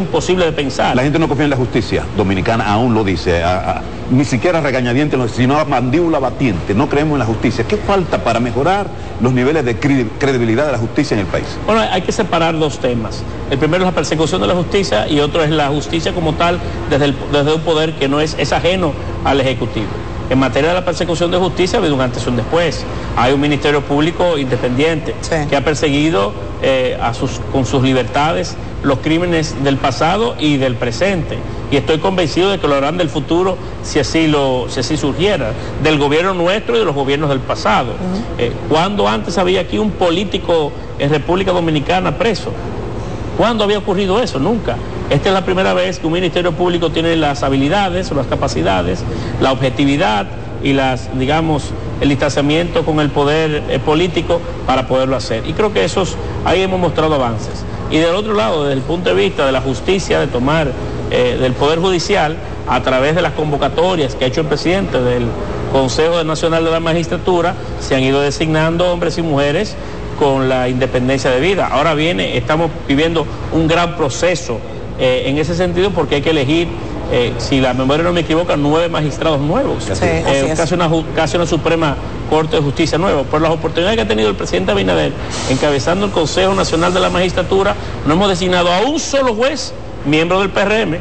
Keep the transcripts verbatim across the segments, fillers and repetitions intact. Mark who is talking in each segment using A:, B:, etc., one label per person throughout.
A: imposible de pensar.
B: La gente no confía en la justicia dominicana, aún lo dice, a, a, ni siquiera regañadiente, sino a mandíbula batiente. No creemos en la justicia. ¿Qué falta para mejorar los niveles de credibilidad de la justicia en el país?
A: Bueno, hay que separar dos temas. El primero es la persecución de la justicia y otro es la justicia como tal desde, el, desde un poder que no es, es ajeno al Ejecutivo. En materia de la persecución de justicia ha habido un antes y un después. Hay un Ministerio Público independiente sí. que ha perseguido eh, a sus, con sus libertades los crímenes del pasado y del presente. Y estoy convencido de que lo harán del futuro si así, lo, si así surgiera, del gobierno nuestro y de los gobiernos del pasado. Uh-huh. eh, ¿Cuándo antes había aquí un político en República Dominicana preso? ¿Cuándo había ocurrido eso? Nunca. Esta es la primera vez que un Ministerio Público tiene las habilidades, las capacidades, la objetividad y las, digamos, el distanciamiento con el poder eh, político para poderlo hacer. Y creo que esos, ahí hemos mostrado avances. Y del otro lado, desde el punto de vista de la justicia, de tomar eh, del Poder Judicial, a través de las convocatorias que ha hecho el presidente del Consejo Nacional de la Magistratura, se han ido designando hombres y mujeres con la independencia debida. Ahora viene, estamos viviendo un gran proceso eh, en ese sentido porque hay que elegir, eh, si la memoria no me equivoca, nueve magistrados nuevos, sí, eh, casi, una, casi una Suprema Corte de Justicia nueva. Por las oportunidades que ha tenido el presidente Abinader encabezando el Consejo Nacional de la Magistratura, no hemos designado a un solo juez, miembro del P R M,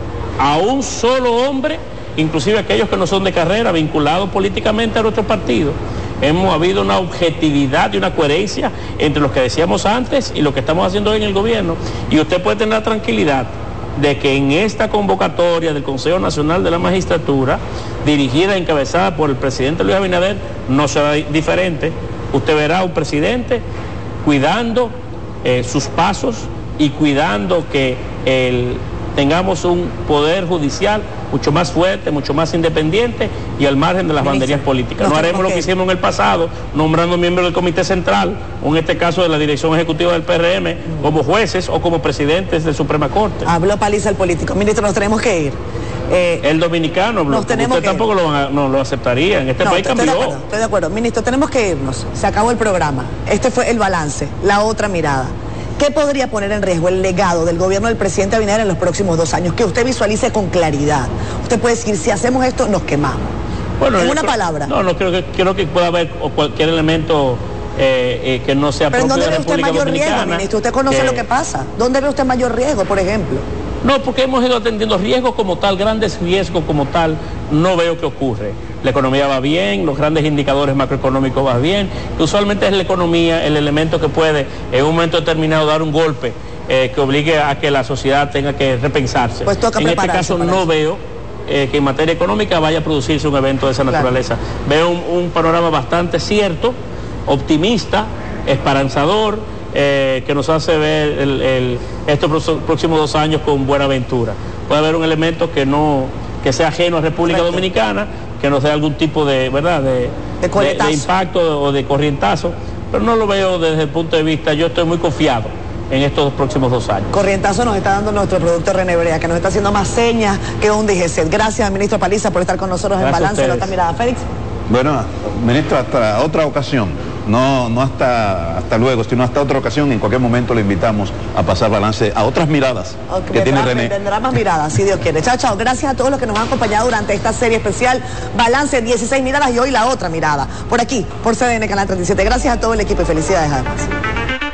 A: a un solo hombre, inclusive aquellos que no son de carrera, vinculados políticamente a nuestro partido. Hemos habido una objetividad y una coherencia entre lo que decíamos antes y lo que estamos haciendo hoy en el gobierno. Y usted puede tener la tranquilidad de que en esta convocatoria del Consejo Nacional de la Magistratura, dirigida e encabezada por el presidente Luis Abinader, no será diferente. Usted verá un presidente cuidando eh, sus pasos y cuidando que el, tengamos un poder judicial mucho más fuerte, mucho más independiente y al margen de las banderías políticas. No haremos lo que hicimos en el pasado, nombrando miembros del Comité Central, o en este caso de la Dirección Ejecutiva del P R M, como jueces o como presidentes de Suprema Corte.
C: Habló Paliza el político. Ministro, nos tenemos que ir.
A: Eh, el dominicano, nos tenemos usted tampoco lo, van a, no, lo aceptaría, en este no, país cambió.
C: Estoy de acuerdo, estoy de acuerdo. Ministro, tenemos que irnos. Se acabó el programa. Este fue el balance, la otra mirada. ¿Qué podría poner en riesgo el legado del gobierno del presidente Abinader en los próximos dos años? Que usted visualice con claridad. Usted puede decir, si hacemos esto, nos quemamos. Bueno, en una
A: creo,
C: palabra.
A: No, no creo que, creo que pueda haber cualquier elemento eh, eh, que no sea propio de la República Dominicana. ¿Pero dónde ve usted mayor riesgo, ministro? ¿Usted conoce que... lo que pasa? ¿Dónde ve usted mayor riesgo, por ejemplo? No, porque hemos ido atendiendo riesgos como tal, grandes riesgos como tal, no veo que ocurre. La economía va bien, los grandes indicadores macroeconómicos van bien. Usualmente es la economía el elemento que puede en un momento determinado dar un golpe eh, que obligue a que la sociedad tenga que repensarse.
C: Pues toca
A: en este caso no eso. veo eh, que en materia económica vaya a producirse un evento de esa claro. naturaleza. Veo un, un panorama bastante cierto, optimista, esperanzador, Eh, que nos hace ver el, el, estos próximos dos años con buena aventura. Puede haber un elemento que no que sea ajeno a República Correcto. Dominicana, que nos dé algún tipo de verdad de,
C: de,
A: de, de impacto o de corrientazo, pero no lo veo desde el punto de vista, yo estoy muy confiado en estos próximos dos años.
C: Corrientazo nos está dando nuestro productor René Brea, que nos está haciendo más señas que un D G C. Gracias, ministro Paliza, por estar con nosotros Gracias en Balance de la Otra Mirada. Félix.
B: Bueno, ministro, hasta otra ocasión. No, no hasta, hasta luego, sino hasta otra ocasión. En cualquier momento le invitamos a pasar balance a otras miradas okay, que tiene René.
C: Tendrá más miradas, si Dios quiere. Chao, chao. Gracias a todos los que nos han acompañado durante esta serie especial Balance, dieciséis miradas y hoy la otra mirada. Por aquí, por C D N Canal treinta y siete. Gracias a todo el equipo y felicidades además.